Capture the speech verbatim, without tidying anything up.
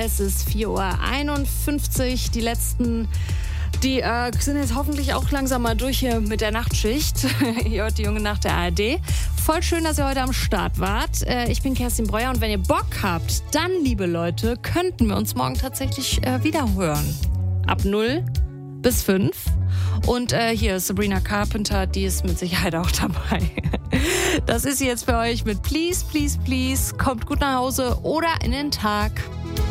es ist vier Uhr einundfünfzig. Die letzten, die äh, sind jetzt hoffentlich auch langsam mal durch hier mit der Nachtschicht. Ihr hört die junge Nacht der A R D. Voll schön, dass ihr heute am Start wart. Äh, ich bin Kerstin Breuer und wenn ihr Bock habt, dann, liebe Leute, könnten wir uns morgen tatsächlich äh, wieder hören. Ab null bis fünf. Und äh, hier ist Sabrina Carpenter, die ist mit Sicherheit auch dabei. Das ist sie jetzt für euch mit Please, Please, Please. Kommt gut nach Hause oder in den Tag.